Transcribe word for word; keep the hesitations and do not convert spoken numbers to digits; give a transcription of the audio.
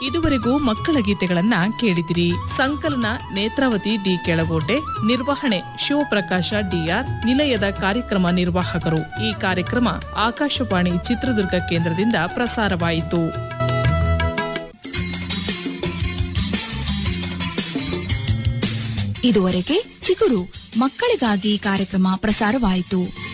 ಇದುವರೆಗೂ ಮಕ್ಕಳ ಗೀತೆಗಳನ್ನ ಕೇಳಿದಿರಿ. ಸಂಕಲನ ನೇತ್ರಾವತಿ ಡಿ ಕೆಳಗೋಟೆ, ನಿರ್ವಹಣೆ ಶಿವಪ್ರಕಾಶ ಡಿಆರ್, ನಿಲಯದ ಕಾರ್ಯಕ್ರಮ ನಿರ್ವಾಹಕರು. ಈ ಕಾರ್ಯಕ್ರಮ ಆಕಾಶವಾಣಿ ಚಿತ್ರದುರ್ಗ ಕೇಂದ್ರದಿಂದ ಪ್ರಸಾರವಾಯಿತು. ಇದುವರೆಗೆ ಚಿಗುರು ಮಕ್ಕಳಿಗಾಗಿ ಕಾರ್ಯಕ್ರಮ ಪ್ರಸಾರವಾಯಿತು.